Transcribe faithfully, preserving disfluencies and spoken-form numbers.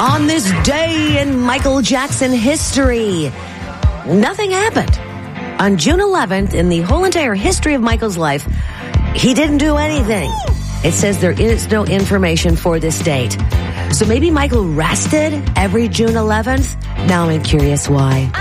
On this day in Michael Jackson history, nothing happened. On June eleventh, in the whole entire history of Michael's life, he didn't do anything. It says there is no information for this date. So maybe Michael rested every June eleventh? Now I'm curious why.